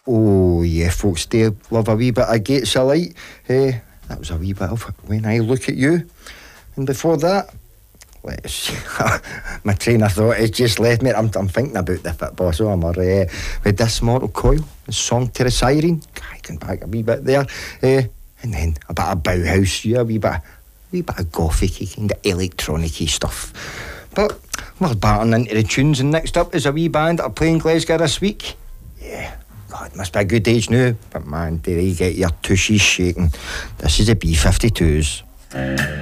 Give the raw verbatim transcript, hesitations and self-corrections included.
Oh, yeah, folks do love a wee bit of Gates of Light. Eh, that was a wee bit of When I Look at You. And before that, let's see. My train of thought has just left me. I'm, I'm thinking about the football, so I'm uh, with This Mortal Coil, the song to the Siren. I can back a wee bit there. Eh, and then a bit of Bauhaus, yeah, a wee bit, a wee bit of gothic-y, kind of electronic-y stuff. But we're battering into the tunes, and next up is a wee band that are playing Glasgow this week. Yeah. God, it must be a good age now. But man, do they get your tushies shaking. This is the B fifty-twos.